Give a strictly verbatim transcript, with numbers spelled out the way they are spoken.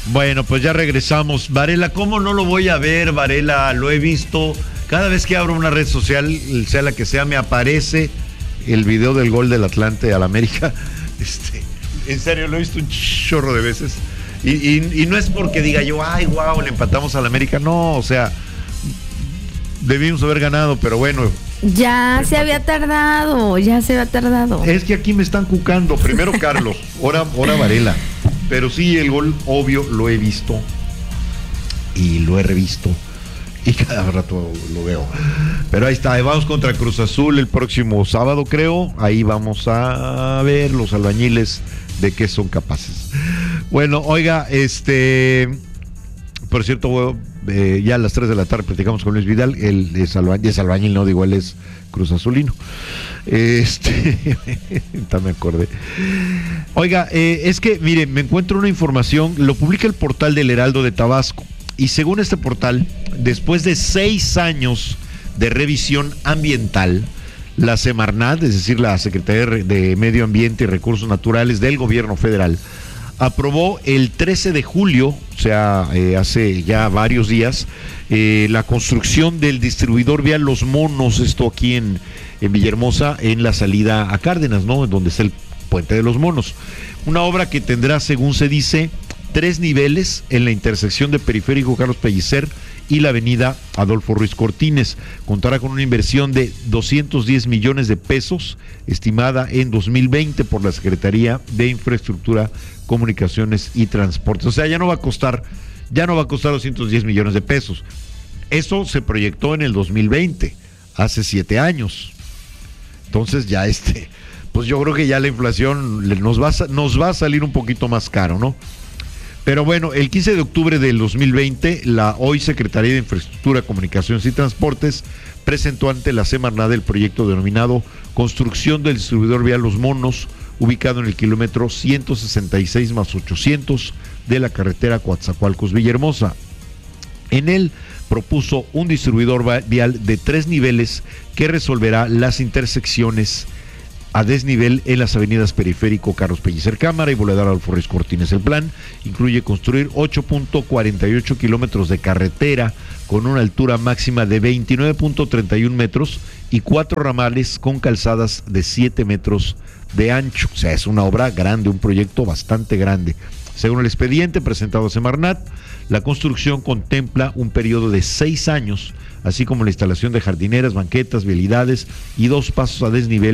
Bueno, pues ya regresamos. Varela, ¿cómo no lo voy a ver, Varela? Lo he visto. Cada vez que abro una red social, sea la que sea, me aparece el video del gol del Atlante al América. Este, en serio, lo he visto un chorro de veces. Y, y, y no es porque diga yo, ay, wow, le empatamos al América. No, o sea, debimos haber ganado, pero bueno. Ya se había tardado, ya se había tardado. Es que aquí me están cucando. Primero Carlos, ahora, ahora Varela. Pero sí, el gol, obvio, lo he visto. Y lo he revisto. Y cada rato lo veo. Pero ahí está, vamos contra Cruz Azul el próximo sábado, creo. Ahí vamos a ver los albañiles de qué son capaces. Bueno, oiga, este... Por cierto, eh, ya a las tres de la tarde platicamos con Luis Vidal. Él es albañil, es albañil, no digo, él es Cruz Azulino. Este, me acordé. Oiga, eh, es que, mire, me encuentro una información, lo publica el portal del Heraldo de Tabasco. Y según este portal, después de seis años de revisión ambiental, la Semarnat, es decir, la Secretaría de Medio Ambiente y Recursos Naturales del Gobierno Federal, aprobó el trece de julio, o sea, eh, hace ya varios días, eh, la construcción del distribuidor vial Los Monos, esto aquí en, en Villahermosa, en la salida a Cárdenas, ¿no? Donde está el Puente de los Monos. Una obra que tendrá, según se dice, tres niveles en la intersección de Periférico Carlos Pellicer y la avenida Adolfo Ruiz Cortines. Contará con una inversión de doscientos diez millones de pesos, estimada en dos mil veinte por la Secretaría de Infraestructura, Comunicaciones y Transportes. O sea, ya no va a costar, ya no va a costar doscientos diez millones de pesos. Eso se proyectó en el dos mil veinte, hace siete años. Entonces ya este, pues yo creo que ya la inflación nos va a, nos va a salir un poquito más caro, ¿no? Pero bueno, el quince de octubre del dos mil veinte, la hoy Secretaría de Infraestructura, Comunicaciones y Transportes presentó ante la Semarnat el proyecto denominado Construcción del Distribuidor Vial Los Monos, ubicado en el kilómetro ciento sesenta y seis más ochocientos de la carretera Coatzacoalcos-Villahermosa. En él propuso un distribuidor vial de tres niveles que resolverá las intersecciones a desnivel en las avenidas Periférico Carlos Pellicer Cámara y Boulevard Adolfo Ruiz Cortines. El plan incluye construir ocho punto cuarenta y ocho kilómetros de carretera con una altura máxima de veintinueve punto treinta y uno metros y cuatro ramales con calzadas de siete metros de ancho. O sea, es una obra grande, un proyecto bastante grande. Según el expediente presentado a Semarnat, la construcción contempla un periodo de seis años, así como la instalación de jardineras, banquetas, vialidades y dos pasos a desnivel